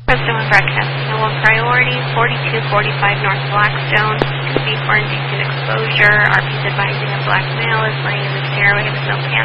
President broadcasting on priority 4245 North Blackstone. Could be for indecent exposure. RP's advising a black male is laying in the stairway of his own